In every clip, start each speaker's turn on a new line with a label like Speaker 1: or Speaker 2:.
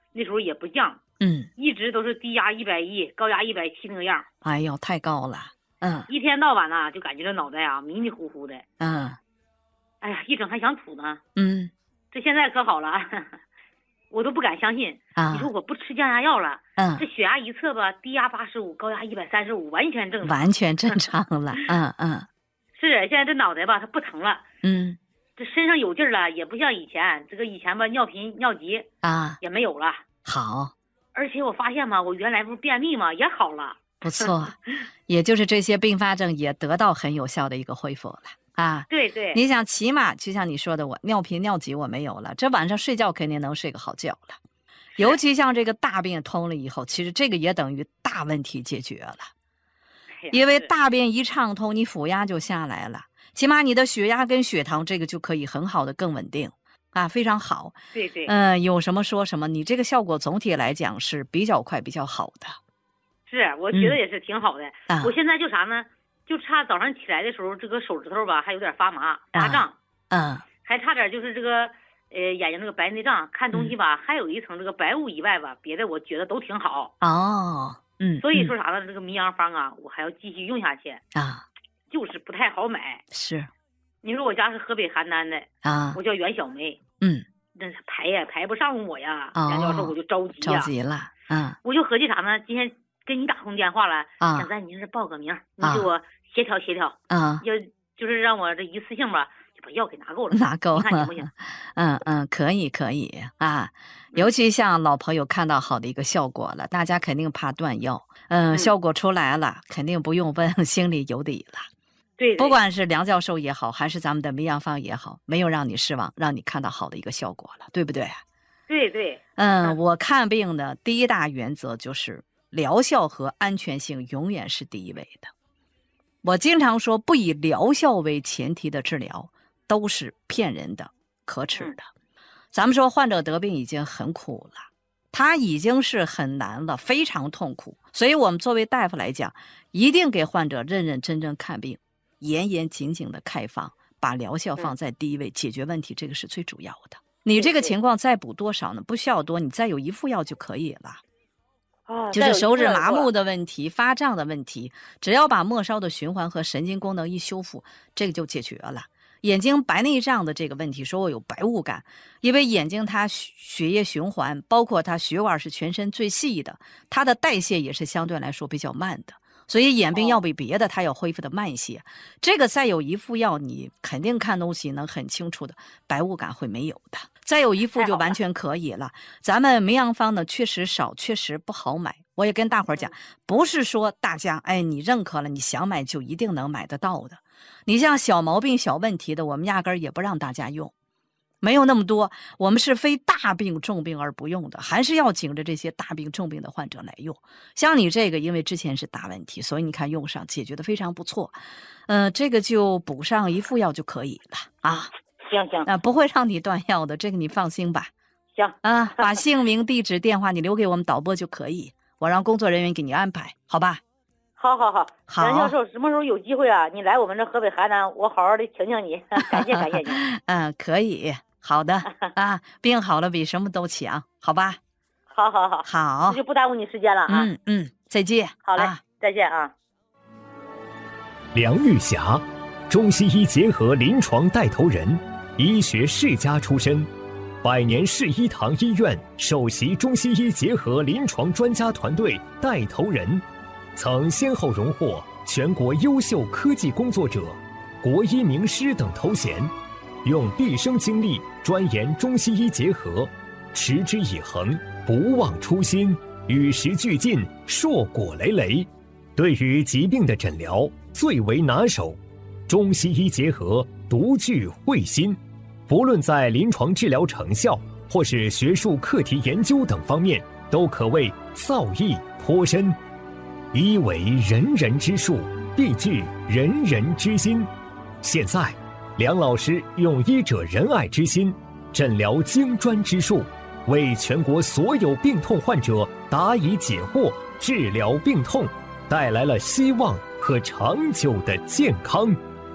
Speaker 1: 那时候也不降，一直都是低压110，高压170那个样。
Speaker 2: 哎呦，太高了，
Speaker 1: 一天到晚呢，就感觉这脑袋啊迷迷糊糊的，哎呀，一整还想吐呢，这现在可好了，我都不敢相信啊！你说我不吃降压药了，这血压一测吧，低压85，高压135，完全正常，
Speaker 2: 完全正常了，
Speaker 1: 是，现在这脑袋吧，它不疼了，这身上有劲了，也不像以前，这个以前吧，尿频尿急啊也没有了，
Speaker 2: 好，
Speaker 1: 而且我发现嘛，我原来不是便秘嘛，也好了，
Speaker 2: 不错，也就是这些并发症也得到很有效的一个恢复了。啊，
Speaker 1: 对对，
Speaker 2: 你想起码就像你说的，我尿频尿急我没有了，这晚上睡觉肯定能睡个好觉了。尤其像这个大便通了以后，其实这个也等于大问题解决了，因为大便一畅通，你腹压就下来了，起码你的血压跟血糖这个就可以很好的更稳定啊，非常好。
Speaker 1: 对对，
Speaker 2: 有什么说什么，你这个效果总体来讲是比较快比较好的。
Speaker 1: 是，我觉得也是挺好的。我现在就啥呢？就差早上起来的时候，这个手指头吧还有点发麻发胀，还差点就是这个眼睛这个白内障，看东西吧还有一层这个白雾以外吧，别的我觉得都挺好。所以说啥呢？这个迷阳方啊，我还要继续用下去啊，就是不太好买。
Speaker 2: 是，
Speaker 1: 你说我家是河北邯郸的啊，我叫袁小梅，那是排也排不上我呀，杨教授我就着急呀，
Speaker 2: 着急了，
Speaker 1: 我就合计啥呢？今天跟你打通电话了，想在您这报个名，你给我协调协调，就是让我这一次性吧，就把药给拿够了，
Speaker 2: 拿够了，
Speaker 1: 你看行不行？
Speaker 2: 可以可以啊，尤其像老朋友看到好的一个效果了，大家肯定怕断药，效果出来了，肯定不用问，心里有底了。
Speaker 1: 对，
Speaker 2: 不管是梁教授也好，还是咱们的梅阳芳也好，没有让你失望，让你看到好的一个效果了，对不对？
Speaker 1: 对对，
Speaker 2: 我看病的第一大原则就是疗效和安全性永远是第一位的。我经常说，不以疗效为前提的治疗都是骗人的、可耻的。咱们说患者得病已经很苦了，他已经是很难了，非常痛苦。所以我们作为大夫来讲，一定给患者认认真真看病，严严谨谨的开方，把疗效放在第一位，解决问题，这个是最主要的。你这个情况再补多少呢？不需要多，你再有一副药就可以了。就是手指麻木的问题、发胀的问题，只要把末梢的循环和神经功能一修复，这个就解决了。眼睛白内障的这个问题，说我有白雾感，因为眼睛它血液循环，包括它血管是全身最细的，它的代谢也是相对来说比较慢的，所以眼病要比别的它要恢复的慢一些。这个再有一副药，你肯定看东西能很清楚的，白雾感会没有的。再有一副就完全可以了。咱们梅阳芳呢确实少，确实不好买。我也跟大伙儿讲，不是说大家你认可了，你想买就一定能买得到的。你像小毛病、小问题的，我们压根儿也不让大家用，没有那么多。我们是非大病重病而不用的，还是要紧着这些大病重病的患者来用。像你这个，因为之前是大问题，所以你看用上解决的非常不错。这个就补上一副药就可以了啊。
Speaker 1: 行，
Speaker 2: 不会让你断药的，这个你放心吧。
Speaker 1: 行
Speaker 2: 啊，把姓名、地址、电话你留给我们导播就可以，我让工作人员给你安排，好吧？
Speaker 1: 好，梁教授，什么时候有机会啊？你来我们这河北邯郸，我好好的请你，感谢你。
Speaker 2: 可以，好的啊，病好了比什么都强，好吧？
Speaker 1: 好，
Speaker 2: 那
Speaker 1: 就不耽误你时间了啊。
Speaker 2: 再见。
Speaker 1: 好嘞，再见啊。
Speaker 3: 梁玉霞，中西医结合临床带头人，医学世家出身，100年市医堂医院首席中西医结合临床专家团队带头人，曾先后荣获全国优秀科技工作者、国医名师等头衔，用毕生精力钻研中西医结合，持之以恒，不忘初心，与时俱进，硕果累累。对于疾病的诊疗最为拿手，中西医结合独具慧心，不论在临床治疗成效或是学术课题研究等方面，都可谓造诣颇深。医为人人之术，必具人人之心。现在梁老师用医者仁爱之心，诊疗精专之术，为全国所有病痛患者答疑解惑，治疗病痛，带来了希望和长久的健康。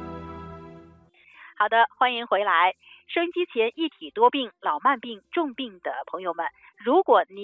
Speaker 4: 好的，欢迎回来。收音机前一体多病、老慢病、重病的朋友们，如果您